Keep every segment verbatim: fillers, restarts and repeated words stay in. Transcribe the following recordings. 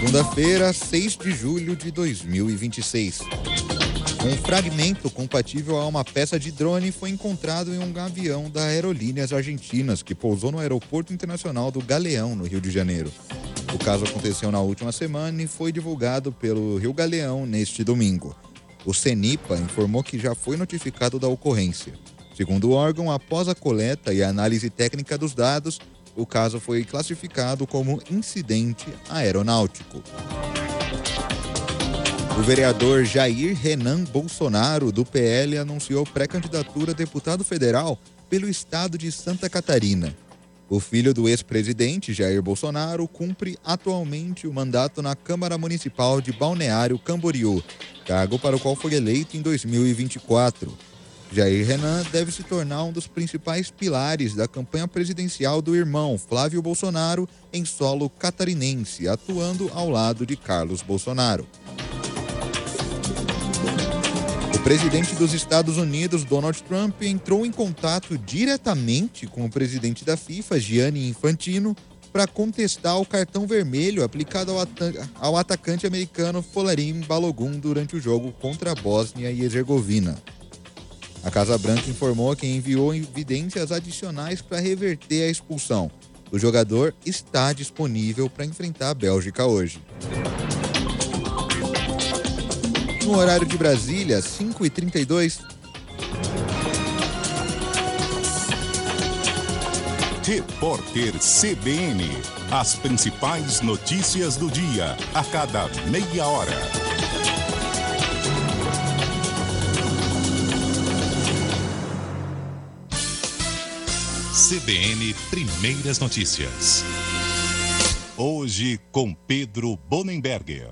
Segunda-feira, seis de julho de dois mil e vinte e seis. Um fragmento compatível a uma peça de drone foi encontrado em um avião da Aerolíneas Argentinas, que pousou no Aeroporto Internacional do Galeão, no Rio de Janeiro. O caso aconteceu na última semana e foi divulgado pelo Rio Galeão neste domingo. O CENIPA informou que já foi notificado da ocorrência. Segundo o órgão, após a coleta e a análise técnica dos dados, o caso foi classificado como incidente aeronáutico. O vereador Jair Renan Bolsonaro, do P L, anunciou pré-candidatura a deputado federal pelo estado de Santa Catarina. O filho do ex-presidente, Jair Bolsonaro, cumpre atualmente o mandato na Câmara Municipal de Balneário Camboriú, cargo para o qual foi eleito em dois mil e vinte e quatro. Jair Renan deve se tornar um dos principais pilares da campanha presidencial do irmão Flávio Bolsonaro em solo catarinense, atuando ao lado de Carlos Bolsonaro. O presidente dos Estados Unidos, Donald Trump, entrou em contato diretamente com o presidente da FIFA, Gianni Infantino, para contestar o cartão vermelho aplicado ao, at- ao atacante americano Folarin Balogun durante o jogo contra a Bósnia e Herzegovina. A Casa Branca informou que enviou evidências adicionais para reverter a expulsão. O jogador está disponível para enfrentar a Bélgica hoje. No horário de Brasília, cinco e trinta e dois. Repórter C B N. As principais notícias do dia, a cada meia hora. C B N Primeiras Notícias. Hoje com Pedro Bonenberger.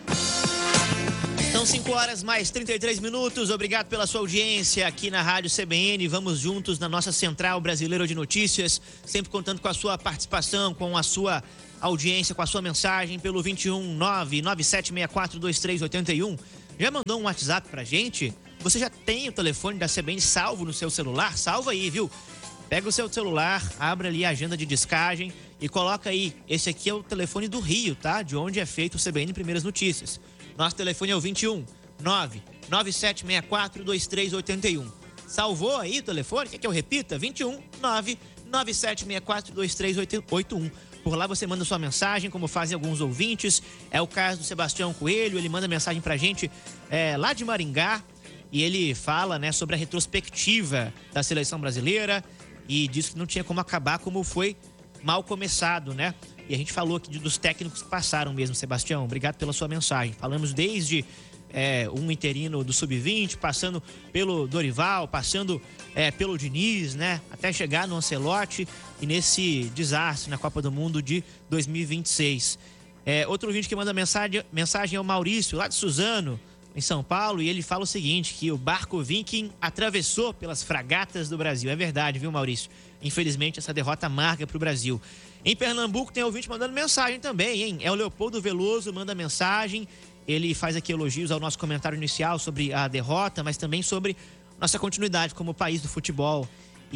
São cinco horas mais trinta e três minutos. Obrigado pela sua audiência aqui na Rádio C B N. Vamos juntos na nossa Central Brasileira de Notícias, sempre contando com a sua participação, com a sua audiência, com a sua mensagem pelo vinte e um, nove nove sete seis quatro, dois três oito um. Já mandou um WhatsApp pra gente? Você já tem o telefone da C B N salvo no seu celular? Salva aí, viu? Pega o seu celular, abre ali a agenda de descagem e coloca aí. Esse aqui é o telefone do Rio, tá? De onde é feito o C B N Primeiras Notícias. Nosso telefone é o vinte e um, nove nove sete seis quatro, dois três oito um. Salvou aí o telefone? Quer que eu repita? vinte e um, nove nove sete seis quatro, dois três oito um. Por lá você manda sua mensagem, como fazem alguns ouvintes. É o caso do Sebastião Coelho, ele manda mensagem pra gente é, lá de Maringá. E ele fala, né, sobre a retrospectiva da seleção brasileira e diz que não tinha como acabar como foi mal começado, né? E a gente falou aqui dos técnicos que passaram mesmo, Sebastião. Obrigado pela sua mensagem. Falamos desde é, um interino do sub vinte, passando pelo Dorival, passando é, pelo Diniz, né? Até chegar no Ancelotti e nesse desastre na Copa do Mundo de dois mil e vinte e seis. É, outro ouvinte que manda mensagem, mensagem é o Maurício, lá de Suzano, em São Paulo, e ele fala o seguinte, que o barco Viking atravessou pelas fragatas do Brasil. É verdade, viu, Maurício? Infelizmente, essa derrota amarga para o Brasil. Em Pernambuco tem ouvinte mandando mensagem também, hein? É o Leopoldo Veloso, manda mensagem. Ele faz aqui elogios ao nosso comentário inicial sobre a derrota, mas também sobre nossa continuidade como país do futebol.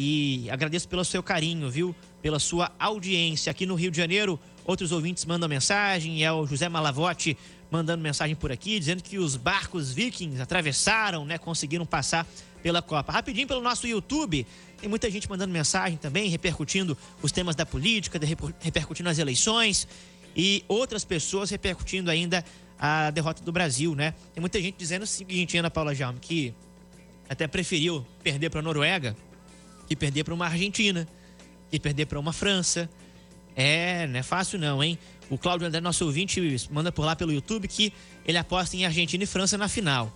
E agradeço pelo seu carinho, viu? Pela sua audiência. Aqui no Rio de Janeiro, outros ouvintes mandam mensagem. É o José Malavotti mandando mensagem por aqui, dizendo que os barcos Vikings atravessaram, né? Conseguiram passar pela Copa. Rapidinho pelo nosso YouTube, tem muita gente mandando mensagem também, repercutindo os temas da política, repercutindo as eleições e outras pessoas repercutindo ainda a derrota do Brasil, né? Tem muita gente dizendo o seguinte, Ana Paula Jaume, que até preferiu perder para a Noruega que perder para uma Argentina, que perder para uma França. É, não é fácil não, hein? O Cláudio André, nosso ouvinte, manda por lá pelo YouTube que ele aposta em Argentina e França na final.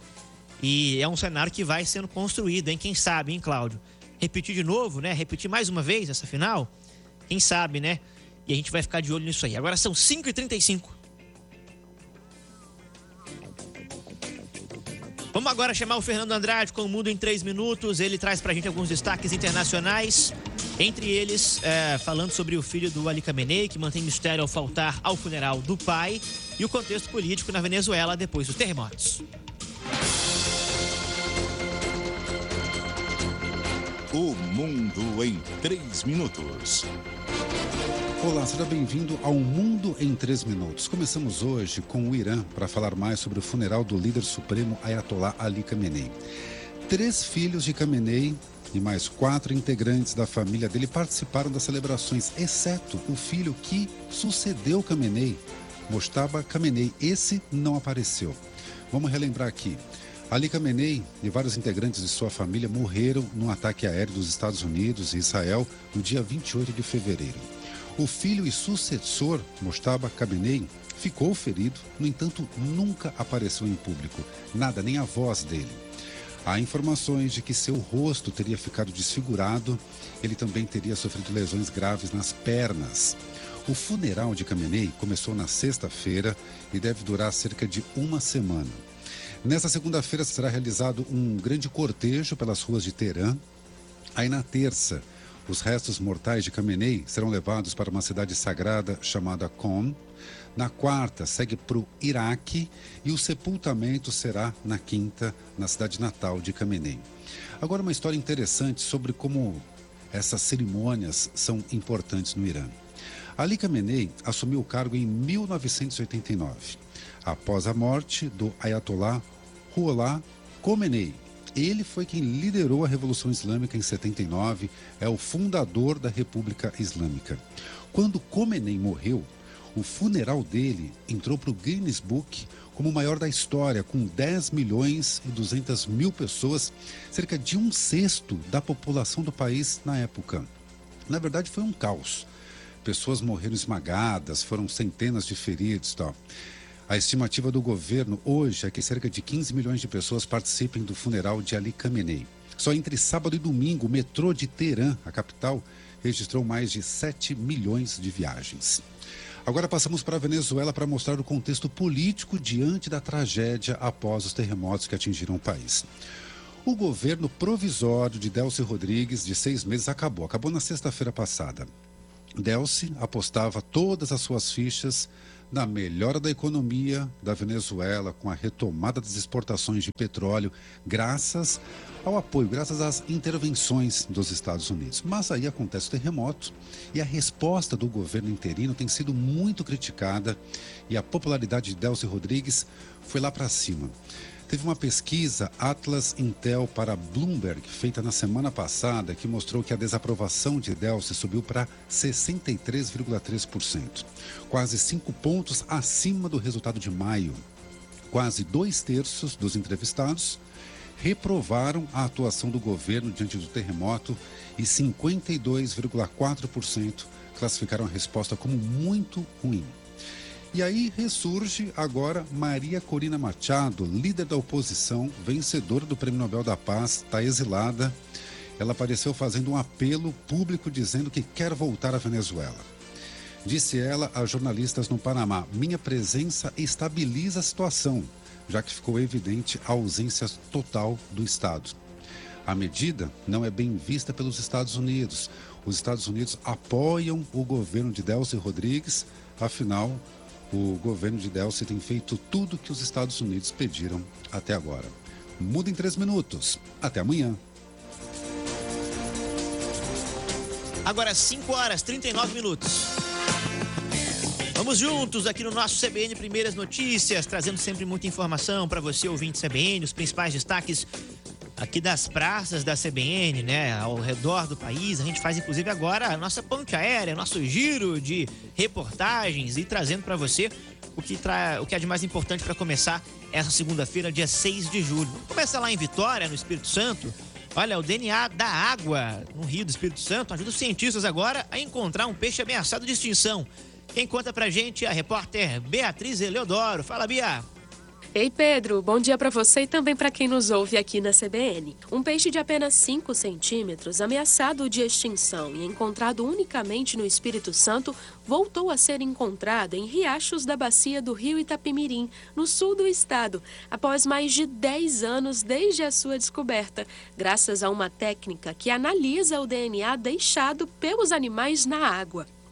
E é um cenário que vai sendo construído, hein? Quem sabe, hein, Cláudio? Repetir de novo, né? Repetir mais uma vez essa final? Quem sabe, né? E a gente vai ficar de olho nisso aí. Agora são cinco e trinta e cinco. Vamos agora chamar o Fernando Andrade com o Mundo em três minutos. Ele traz pra gente alguns destaques internacionais. Entre eles, é, falando sobre o filho do Ali Khamenei, que mantém mistério ao faltar ao funeral do pai, e o contexto político na Venezuela depois dos terremotos. O Mundo em três minutos. Olá, seja bem-vindo ao Mundo em três minutos. Começamos hoje com o Irã para falar mais sobre o funeral do líder supremo Ayatollah Ali Khamenei. Três filhos de Khamenei e mais quatro integrantes da família dele participaram das celebrações, exceto o filho que sucedeu Khamenei, Mojtaba Khamenei. Esse não apareceu. Vamos relembrar aqui. Ali Khamenei e vários integrantes de sua família morreram num ataque aéreo dos Estados Unidos e Israel no dia vinte e oito de fevereiro. O filho e sucessor, Mojtaba Khamenei, ficou ferido, no entanto, nunca apareceu em público. Nada, nem a voz dele. Há informações de que seu rosto teria ficado desfigurado, ele também teria sofrido lesões graves nas pernas. O funeral de Khamenei começou na sexta-feira e deve durar cerca de uma semana. Nesta segunda-feira será realizado um grande cortejo pelas ruas de Teherã. Aí na terça, os restos mortais de Khamenei serão levados para uma cidade sagrada chamada Qom. Na quarta, segue para o Iraque e o sepultamento será na quinta, na cidade natal de Khamenei. Agora, uma história interessante sobre como essas cerimônias são importantes no Irã. Ali Khamenei assumiu o cargo em mil novecentos e oitenta e nove, após a morte do Ayatollah Ruhollah Khomeini. Ele foi quem liderou a Revolução Islâmica em setenta e nove, é o fundador da República Islâmica. Quando Khomeini morreu, o funeral dele entrou para o Guinness Book como o maior da história, com dez milhões e duzentas mil pessoas, cerca de um sexto da população do país na época. Na verdade, foi um caos. Pessoas morreram esmagadas, foram centenas de feridos e tal. A estimativa do governo hoje é que cerca de quinze milhões de pessoas participem do funeral de Ali Khamenei. Só entre sábado e domingo, o metrô de Teherã, a capital, registrou mais de sete milhões de viagens. Agora passamos para a Venezuela para mostrar o contexto político diante da tragédia após os terremotos que atingiram o país. O governo provisório de Delcy Rodrigues, de seis meses, acabou. Acabou na sexta-feira passada. Delcy apostava todas as suas fichas na melhora da economia da Venezuela, com a retomada das exportações de petróleo, graças ao apoio, graças às intervenções dos Estados Unidos. Mas aí acontece o terremoto e a resposta do governo interino tem sido muito criticada e a popularidade de Delcy Rodrigues foi lá para cima. Teve uma pesquisa Atlas Intel para Bloomberg, feita na semana passada, que mostrou que a desaprovação de Delcy subiu para sessenta e três vírgula três por cento, quase cinco pontos acima do resultado de maio. Quase dois terços dos entrevistados reprovaram a atuação do governo diante do terremoto e cinquenta e dois vírgula quatro por cento classificaram a resposta como muito ruim. E aí ressurge agora Maria Corina Machado, líder da oposição, vencedora do Prêmio Nobel da Paz, está exilada. Ela apareceu fazendo um apelo público dizendo que quer voltar à Venezuela. Disse ela a jornalistas no Panamá: minha presença estabiliza a situação, já que ficou evidente a ausência total do Estado. A medida não é bem vista pelos Estados Unidos. Os Estados Unidos apoiam o governo de Delcy Rodrigues, afinal, o governo de Delcy tem feito tudo que os Estados Unidos pediram até agora. Muda em três minutos. Até amanhã. Agora cinco horas e trinta e nove minutos. Vamos juntos aqui no nosso C B N Primeiras Notícias, trazendo sempre muita informação para você, ouvinte C B N, os principais destaques aqui das praças da C B N, né, ao redor do país. A gente faz inclusive agora a nossa ponte aérea, nosso giro de reportagens e trazendo para você o que, tra... o que é de mais importante para começar essa segunda-feira, dia seis de julho. Começa lá em Vitória, no Espírito Santo. Olha, o D N A da água no Rio do Espírito Santo ajuda os cientistas agora a encontrar um peixe ameaçado de extinção. Quem conta pra gente é a repórter Beatriz Eleodoro. Fala, Bia! Ei, Pedro, bom dia para você e também para quem nos ouve aqui na C B N. Um peixe de apenas cinco centímetros, ameaçado de extinção e encontrado unicamente no Espírito Santo, voltou a ser encontrado em riachos da bacia do rio Itapemirim, no sul do estado, após mais de dez anos desde a sua descoberta, graças a uma técnica que analisa o D N A deixado pelos animais na água.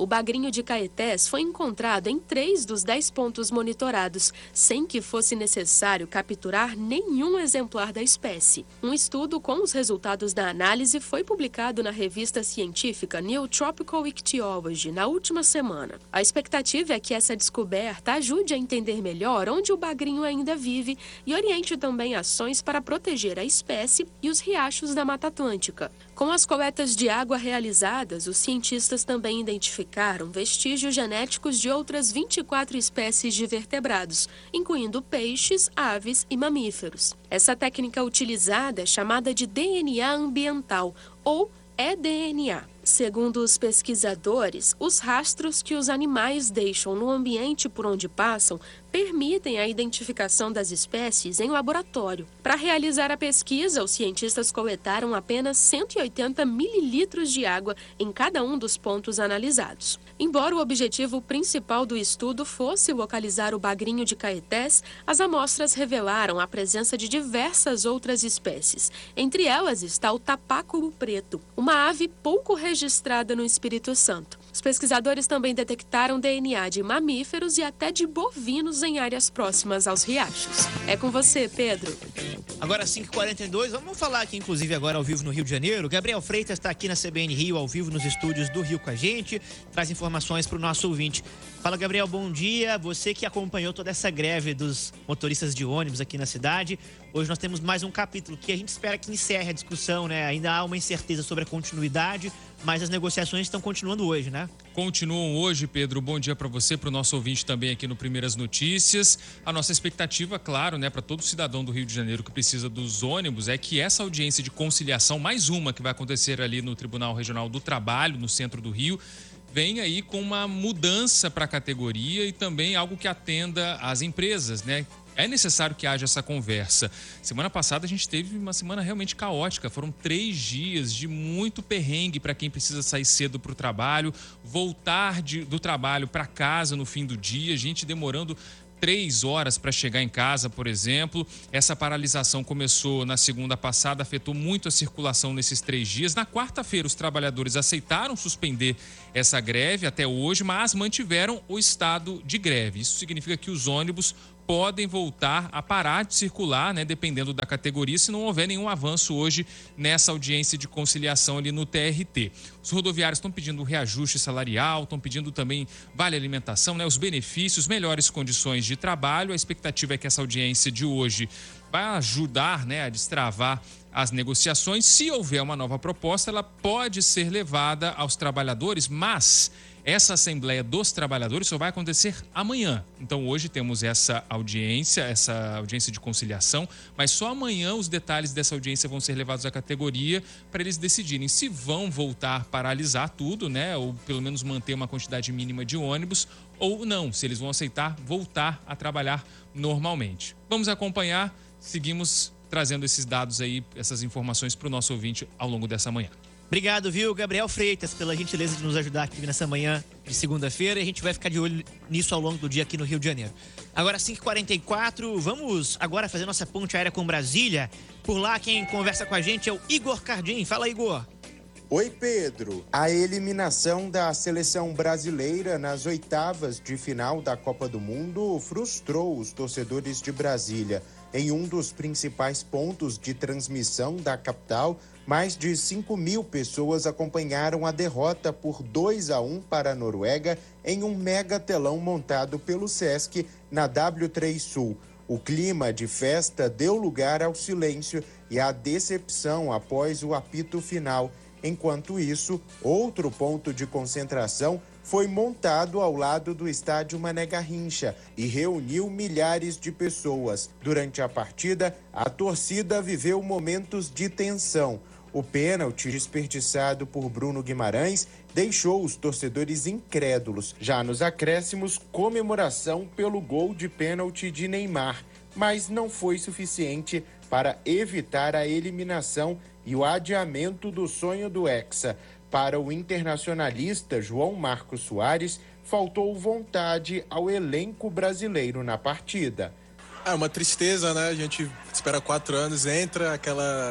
O bagrinho de Caetés foi encontrado em três dos dez pontos monitorados, sem que fosse necessário capturar nenhum exemplar da espécie. Um estudo com os resultados da análise foi publicado na revista científica New Tropical Ichthyology na última semana. A expectativa é que essa descoberta ajude a entender melhor onde o bagrinho ainda vive e oriente também ações para proteger a espécie e os riachos da Mata Atlântica. Com as coletas de água realizadas, os cientistas também identificaram vestígios genéticos de outras vinte e quatro espécies de vertebrados, incluindo peixes, aves e mamíferos. Essa técnica utilizada é chamada de D N A ambiental, ou E D N A. Segundo os pesquisadores, os rastros que os animais deixam no ambiente por onde passam permitem a identificação das espécies em laboratório. Para realizar a pesquisa, os cientistas coletaram apenas cento e oitenta mililitros de água em cada um dos pontos analisados. Embora o objetivo principal do estudo fosse localizar o bagrinho de Caetés, as amostras revelaram a presença de diversas outras espécies. Entre elas está o tapáculo preto, uma ave pouco registrada no Espírito Santo. Os pesquisadores também detectaram D N A de mamíferos e até de bovinos em áreas próximas aos riachos. É com você, Pedro. Agora cinco e quarenta e dois, vamos falar aqui inclusive agora ao vivo no Rio de Janeiro. Gabriel Freitas está aqui na C B N Rio, ao vivo nos estúdios do Rio com a gente, traz informações para o nosso ouvinte. Fala, Gabriel, bom dia. Você que acompanhou toda essa greve dos motoristas de ônibus aqui na cidade. Hoje nós temos mais um capítulo que a gente espera que encerre a discussão, né? Ainda há uma incerteza sobre a continuidade, mas as negociações estão continuando hoje, né? Continuam hoje, Pedro. Bom dia para você, para o nosso ouvinte também aqui no Primeiras Notícias. A nossa expectativa, claro, né, para todo cidadão do Rio de Janeiro que precisa dos ônibus, é que essa audiência de conciliação, mais uma que vai acontecer ali no Tribunal Regional do Trabalho, no centro do Rio, vem aí com uma mudança para a categoria e também algo que atenda às empresas, né? É necessário que haja essa conversa. Semana passada a gente teve uma semana realmente caótica. Foram três dias de muito perrengue para quem precisa sair cedo para o trabalho, voltar de, do trabalho para casa no fim do dia, gente demorando três horas para chegar em casa, por exemplo. Essa paralisação começou na segunda passada, afetou muito a circulação nesses três dias. Na quarta-feira, os trabalhadores aceitaram suspender essa greve até hoje, mas mantiveram o estado de greve. Isso significa que os ônibus podem voltar a parar de circular, né, dependendo da categoria, se não houver nenhum avanço hoje nessa audiência de conciliação ali no T R T. Os rodoviários estão pedindo reajuste salarial, estão pedindo também vale alimentação, né, os benefícios, melhores condições de trabalho. A expectativa é que essa audiência de hoje vai ajudar, né, a destravar as negociações. Se houver uma nova proposta, ela pode ser levada aos trabalhadores, mas essa Assembleia dos Trabalhadores só vai acontecer amanhã. Então hoje temos essa audiência, essa audiência de conciliação, mas só amanhã os detalhes dessa audiência vão ser levados à categoria para eles decidirem se vão voltar a paralisar tudo, né, ou pelo menos manter uma quantidade mínima de ônibus, ou não, se eles vão aceitar voltar a trabalhar normalmente. Vamos acompanhar, seguimos trazendo esses dados aí, essas informações para o nosso ouvinte ao longo dessa manhã. Obrigado, viu, Gabriel Freitas, pela gentileza de nos ajudar aqui nessa manhã de segunda-feira. E a gente vai ficar de olho nisso ao longo do dia aqui no Rio de Janeiro. Agora, cinco e quarenta e quatro, vamos agora fazer nossa ponte aérea com Brasília. Por lá, quem conversa com a gente é o Igor Cardim. Fala, Igor. Oi, Pedro. A eliminação da seleção brasileira nas oitavas de final da Copa do Mundo frustrou os torcedores de Brasília. Em um dos principais pontos de transmissão da capital, mais de cinco mil pessoas acompanharam a derrota por dois a um para a Noruega em um mega telão montado pelo Sesc na W três Sul. O clima de festa deu lugar ao silêncio e à decepção após o apito final. Enquanto isso, outro ponto de concentração foi montado ao lado do estádio Mané Garrincha e reuniu milhares de pessoas. Durante a partida, a torcida viveu momentos de tensão. O pênalti desperdiçado por Bruno Guimarães deixou os torcedores incrédulos. Já nos acréscimos, comemoração pelo gol de pênalti de Neymar, mas não foi suficiente para evitar a eliminação e o adiamento do sonho do Hexa. Para o internacionalista João Marcos Soares, faltou vontade ao elenco brasileiro na partida. É uma tristeza, né? A gente espera quatro anos, entra aquela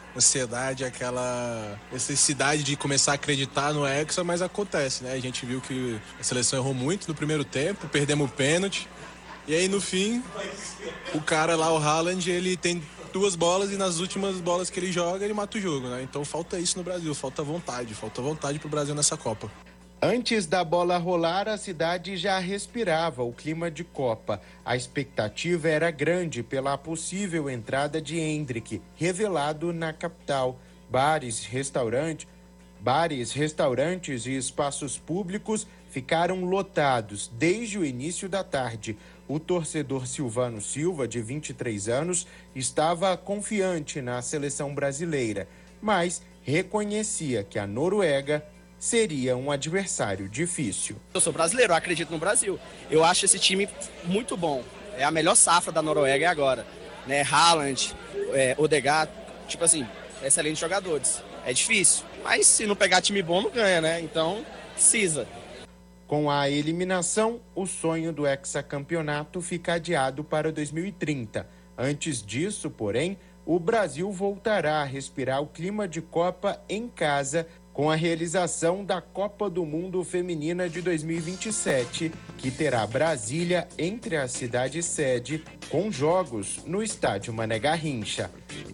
ansiedade, aquela necessidade de começar a acreditar no Hexa, mas acontece, né? A gente viu que a seleção errou muito no primeiro tempo, perdemos o pênalti, e aí no fim, o cara lá, o Haaland, ele tem duas bolas e nas últimas bolas que ele joga, ele mata o jogo, né? Então falta isso no Brasil, falta vontade, falta vontade pro Brasil nessa Copa. Antes da bola rolar, a cidade já respirava o clima de Copa. A expectativa era grande pela possível entrada de Endrick, revelado na capital. Bares, restaurante, bares, restaurantes e espaços públicos ficaram lotados desde o início da tarde. O torcedor Silvano Silva, de vinte e três anos, estava confiante na seleção brasileira, mas reconhecia que a Noruega seria um adversário difícil. Eu sou brasileiro, eu acredito no Brasil. Eu acho esse time muito bom. É a melhor safra da Noruega agora. Né? Haaland, é, Odegaard, tipo assim, excelentes jogadores. É difícil, mas se não pegar time bom, não ganha, né? Então, precisa. Com a eliminação, o sonho do hexacampeonato fica adiado para dois mil e trinta. Antes disso, porém, o Brasil voltará a respirar o clima de Copa em casa com a realização da Copa do Mundo Feminina de dois mil e vinte e sete, que terá Brasília entre a cidade sede, com jogos no estádio Mané Garrincha.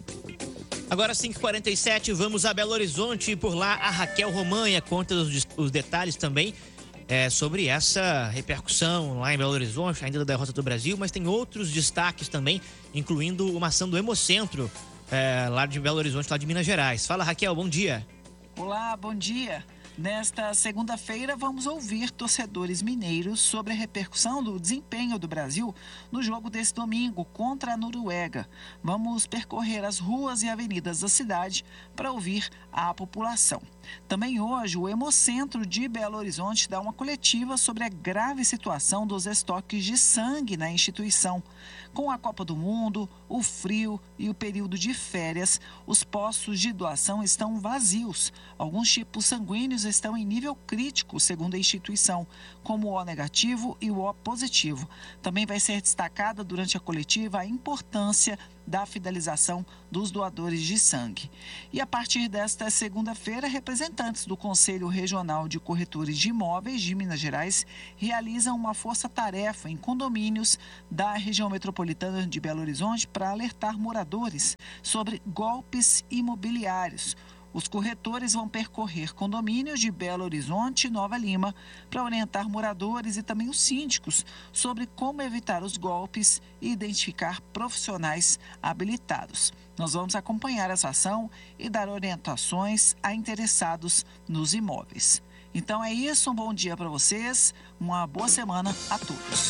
Agora cinco e quarenta e sete, vamos a Belo Horizonte e por lá a Raquel Romanha conta os, os detalhes também é, sobre essa repercussão lá em Belo Horizonte, ainda da derrota do Brasil, mas tem outros destaques também, incluindo uma ação do Hemocentro é, lá de Belo Horizonte, lá de Minas Gerais. Fala, Raquel, bom dia. Olá, bom dia. Nesta segunda-feira, vamos ouvir torcedores mineiros sobre a repercussão do desempenho do Brasil no jogo desse domingo contra a Noruega. Vamos percorrer as ruas e avenidas da cidade para ouvir a população. Também hoje, o Hemocentro de Belo Horizonte dá uma coletiva sobre a grave situação dos estoques de sangue na instituição. Com a Copa do Mundo, o frio e o período de férias, os postos de doação estão vazios. Alguns tipos sanguíneos estão em nível crítico, segundo a instituição, como o O negativo e o O positivo. Também vai ser destacada durante a coletiva a importância da fidelização dos doadores de sangue. E a partir desta segunda-feira, representantes do Conselho Regional de Corretores de Imóveis de Minas Gerais realizam uma força-tarefa em condomínios da região metropolitana de Belo Horizonte para alertar moradores sobre golpes imobiliários. Os corretores vão percorrer condomínios de Belo Horizonte e Nova Lima para orientar moradores e também os síndicos sobre como evitar os golpes e identificar profissionais habilitados. Nós vamos acompanhar essa ação e dar orientações a interessados nos imóveis. Então é isso, um bom dia para vocês, uma boa semana a todos.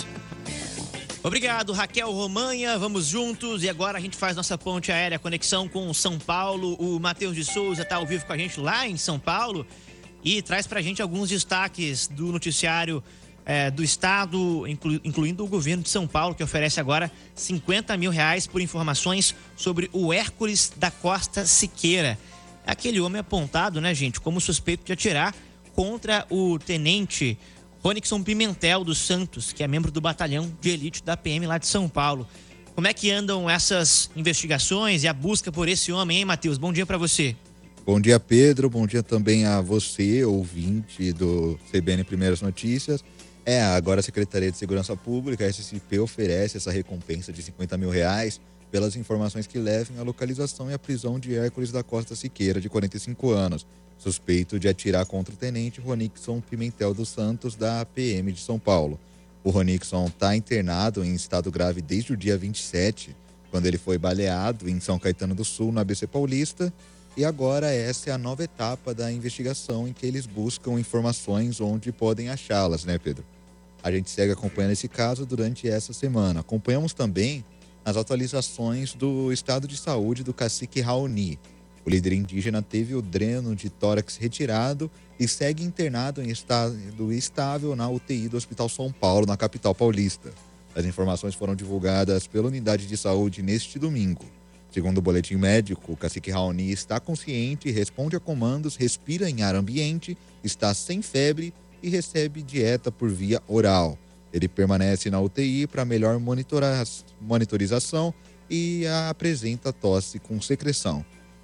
Obrigado, Raquel Romanha. Vamos juntos e agora a gente faz nossa ponte aérea, conexão com São Paulo. O Matheus de Souza está ao vivo com a gente lá em São Paulo e traz pra gente alguns destaques do noticiário é, do estado, inclu, incluindo o governo de São Paulo, que oferece agora cinquenta mil reais por informações sobre o Hércules da Costa Siqueira. Aquele homem apontado, né, gente, como suspeito de atirar contra o tenente Ronixon Pimentel dos Santos, que é membro do batalhão de elite da P M lá de São Paulo. Como é que andam essas investigações e a busca por esse homem, hein, Matheus? Bom dia para você. Bom dia, Pedro. Bom dia também a você, ouvinte do C B N Primeiras Notícias. É, agora a Secretaria de Segurança Pública, a S S P, oferece essa recompensa de cinquenta mil reais pelas informações que levem à localização e à prisão de Hércules da Costa Siqueira, de quarenta e cinco anos, suspeito de atirar contra o tenente Ronixon Pimentel dos Santos, da P M de São Paulo. O Ronixon está internado em estado grave desde o dia vinte e sete, quando ele foi baleado em São Caetano do Sul, no A B C Paulista, e agora essa é a nova etapa da investigação em que eles buscam informações onde podem achá-las, né, Pedro? A gente segue acompanhando esse caso durante essa semana. Acompanhamos também as atualizações do estado de saúde do cacique Raoni. O líder indígena teve o dreno de tórax retirado e segue internado em estado estável na U T I do Hospital São Paulo, na capital paulista. As informações foram divulgadas pela unidade de saúde neste domingo. Segundo o boletim médico, o cacique Raoni está consciente, responde a comandos, respira em ar ambiente, está sem febre e recebe dieta por via oral. Ele permanece na U T I para melhor monitorização e apresenta tosse com secreção.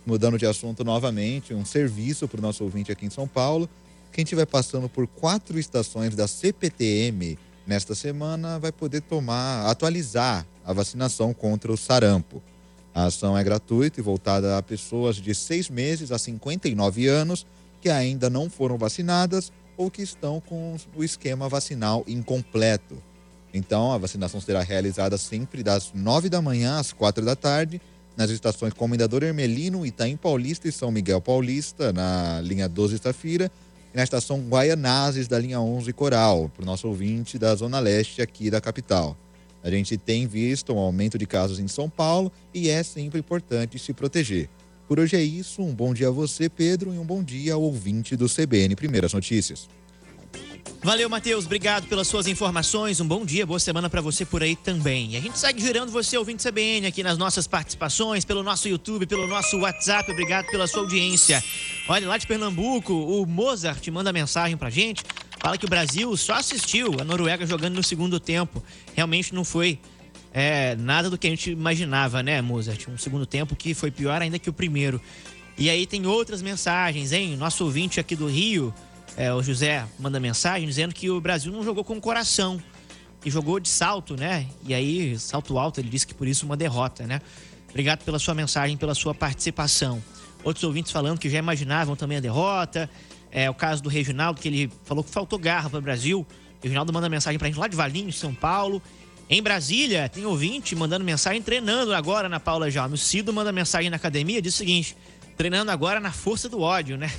Mudando de assunto novamente, um serviço para o nosso ouvinte aqui em São Paulo. Quem estiver passando por quatro estações da C P T M nesta semana vai poder tomar, atualizar a vacinação contra o sarampo. A ação é gratuita e voltada a pessoas de seis meses a cinquenta e nove anos que ainda não foram vacinadas ou que estão com o esquema vacinal incompleto. Então, a vacinação será realizada sempre das nove da manhã às quatro da tarde, nas estações Comendador Hermelino, Itaim Paulista e São Miguel Paulista, na linha doze Safira, e na estação Guaianazes, da linha onze Coral, para o nosso ouvinte da Zona Leste aqui da capital. A gente tem visto um aumento de casos em São Paulo e é sempre importante se proteger. Por hoje é isso, um bom dia a você, Pedro, e um bom dia ao ouvinte do C B N Primeiras Notícias. Valeu, Matheus. Obrigado pelas suas informações. Um bom dia, boa semana para você por aí também. E a gente segue girando você, ouvinte C B N, aqui nas nossas participações, pelo nosso YouTube, pelo nosso WhatsApp. Obrigado pela sua audiência. Olha, lá de Pernambuco, o Mozart manda mensagem pra gente. Fala que o Brasil só assistiu a Noruega jogando no segundo tempo. Realmente não foi é, nada do que a gente imaginava, né, Mozart? Um segundo tempo que foi pior ainda que o primeiro. E aí tem outras mensagens, hein? Nosso ouvinte aqui do Rio... É, o José manda mensagem dizendo que o Brasil não jogou com coração e jogou de salto, né? E aí, salto alto, ele disse que por isso uma derrota, né? Obrigado pela sua mensagem, pela sua participação. Outros ouvintes falando que já imaginavam também a derrota. É o caso do Reginaldo, que ele falou que faltou garra para o Brasil. O Reginaldo manda mensagem pra gente lá de Valinhos, São Paulo. Em Brasília, tem ouvinte mandando mensagem, treinando agora na Paula Jaume. O Cido manda mensagem na academia, diz o seguinte: treinando agora na força do ódio, né?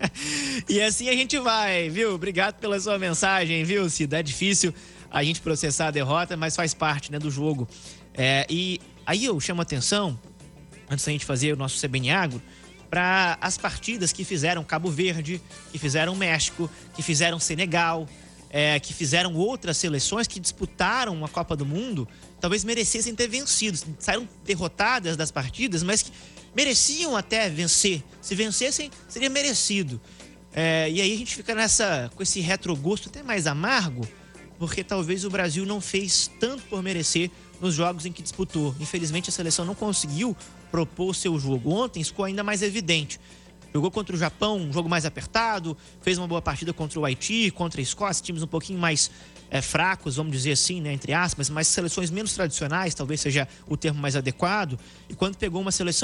E assim a gente vai, viu? Obrigado pela sua mensagem, viu, Cida? É difícil a gente processar a derrota, mas faz parte, né, do jogo. É, e aí eu chamo a atenção, antes da gente fazer o nosso C B N Agro, para as partidas que fizeram Cabo Verde, que fizeram México, que fizeram Senegal, é, que fizeram outras seleções que disputaram a Copa do Mundo, talvez merecessem ter vencido. Saíram derrotadas das partidas, mas que mereciam até vencer. Se vencessem, seria merecido. É, e aí a gente fica nessa, com esse retrogosto até mais amargo, porque talvez o Brasil não fez tanto por merecer nos jogos em que disputou. Infelizmente a seleção não conseguiu propor o seu jogo. Ontem isso ficou ainda mais evidente. Jogou contra o Japão, um jogo mais apertado, fez uma boa partida contra o Haiti, contra a Escócia, times um pouquinho mais é, fracos, vamos dizer assim, né, entre aspas, mas seleções menos tradicionais, talvez seja o termo mais adequado. E quando pegou uma seleção